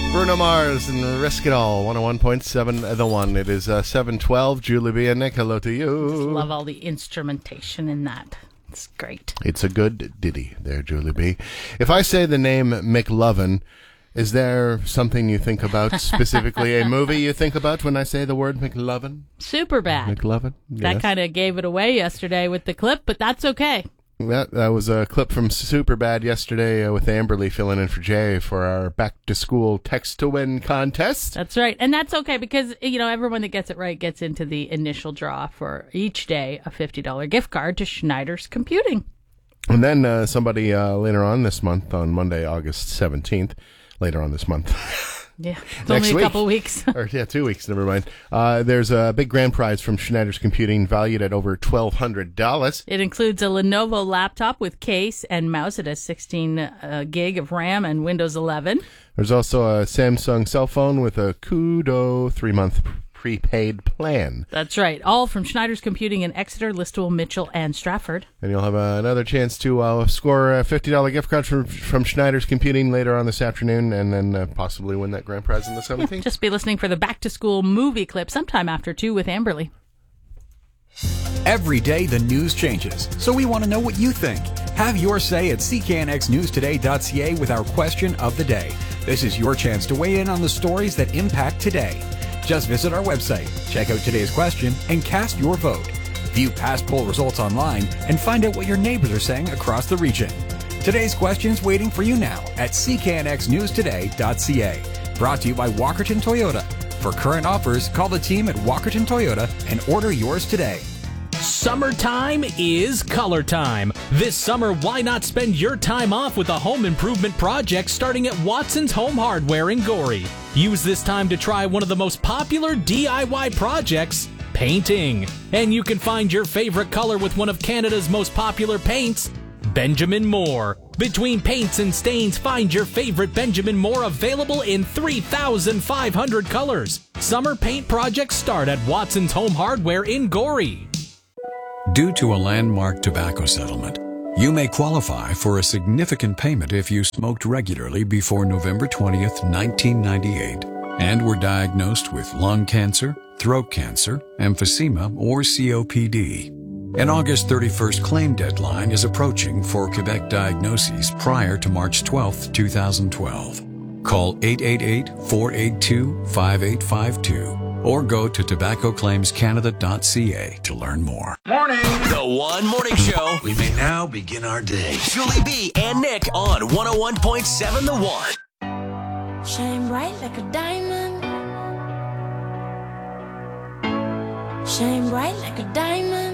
Bruno Mars and Risk It All, 101.7 The One. It is 7:12. Julie B. and Nick, hello to you. Just love all the instrumentation in that. It's great. It's a good ditty there, Julie B. If I say the name McLovin, is there something you think about, specifically a movie you think about when I say the word McLovin? Superbad. McLovin? Yes. That kind of gave it away yesterday with the clip, but that's okay. That was a clip from Superbad yesterday with Amberly filling in for Jay for our back-to-school text-to-win contest. That's right. And that's okay because, everyone that gets it right gets into the initial draw for each day a $50 gift card to Schneider's Computing. And then somebody later on this month, on Monday, August 17th, later on this month. Yeah, it's only a couple weeks. 2 weeks, never mind. There's a big grand prize from Schneider's Computing valued at over $1,200. It includes a Lenovo laptop with case and mouse. It has 16 gig of RAM and Windows 11. There's also a Samsung cell phone with a Kudo 3-month prepaid plan. That's right. All from Schneider's Computing in Exeter, Listowel, Mitchell, and Stratford. And you'll have another chance to score a $50 gift card from Schneider's Computing later on this afternoon, and then possibly win that grand prize on the 17th. Yeah, just be listening for the back-to-school movie clip sometime after 2 with Amberly. Every day the news changes, so we want to know what you think. Have your say at cknxnewstoday.ca with our question of the day. This is your chance to weigh in on the stories that impact today. Just visit our website, check out today's question, and cast your vote. View past poll results online and find out what your neighbors are saying across the region. Today's question's waiting for you now at cknxnewstoday.ca. Brought to you by Walkerton Toyota. For current offers, call the team at Walkerton Toyota and order yours today. Summertime is color time. This summer, why not spend your time off with a home improvement project starting at Watson's Home Hardware in Gorey? Use this time to try one of the most popular DIY projects, painting. And you can find your favorite color with one of Canada's most popular paints, Benjamin Moore. Between paints and stains, find your favorite Benjamin Moore available in 3,500 colors. Summer paint projects start at Watson's Home Hardware in Gorey. Due to a landmark tobacco settlement, you may qualify for a significant payment if you smoked regularly before November 20th, 1998, and were diagnosed with lung cancer, throat cancer, emphysema, or COPD. An August 31st claim deadline is approaching for Quebec diagnoses prior to March 12th, 2012. Call 888-482-5852. Or go to tobaccoclaimscanada.ca to learn more. Morning! The One Morning Show. We may now begin our day. Julie B. and Nick on 101.7 The One. Shine bright like a diamond. Shine bright like a diamond.